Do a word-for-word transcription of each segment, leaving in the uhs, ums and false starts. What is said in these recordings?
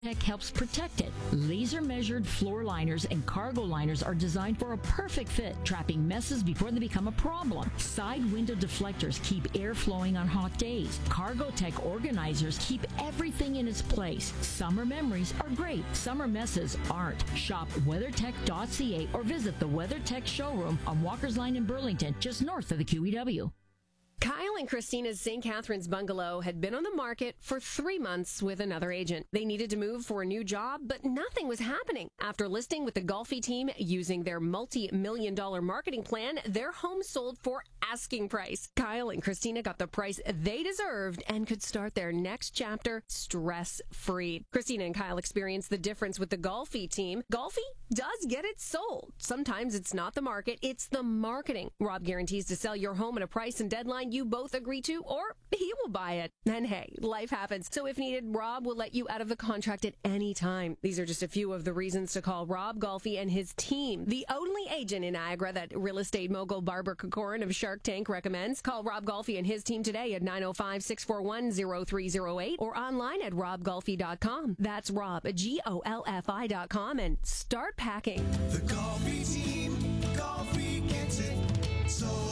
WeatherTech helps protect it. Laser-measured floor liners and cargo liners are designed for a perfect fit, trapping messes before they become a problem. Side window deflectors keep air flowing on hot days. Cargotech organizers keep everything in its place. Summer memories are great. Summer messes aren't. Shop weathertech dot c a or visit the WeatherTech showroom on Walker's Line in Burlington, just north of the Q E W. Kyle and Christina's Saint Catharines bungalow had been on the market for three months with another agent. They needed to move for a new job, but nothing was happening. After listing with the Golfi team using their multi-million dollar marketing plan, their home sold for asking price. Kyle and Christina got the price they deserved and could start their next chapter stress-free. Christina and Kyle experienced the difference with the Golfi team. Golfi does get it sold. Sometimes it's not the market, it's the marketing. Rob guarantees to sell your home at a price and deadline you both agree to, or he will buy it. And hey, life happens. So if needed, Rob will let you out of the contract at any time. These are just a few of the reasons to call Rob Golfi and his team, the only agent in Niagara that real estate mogul Barbara Kokorin of Shark Tank recommends. Call Rob Golfi and his team today at nine oh five, six four one, oh three oh eight or online at rob golfi dot com. That's Rob, G O L F I dot com, and start packing. The Golfi team, Golfi gets it sold.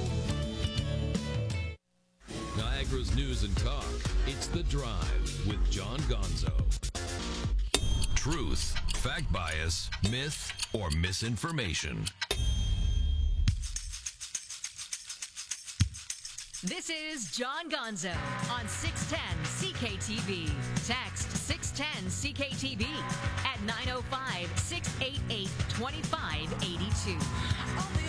Niagara's news and talk. It's The Drive with John Gonzo. Truth, fact bias, myth, or misinformation. This is John Gonzo on six ten C K T V. Text six ten C K T V at nine oh five, six eight eight, two five eight two.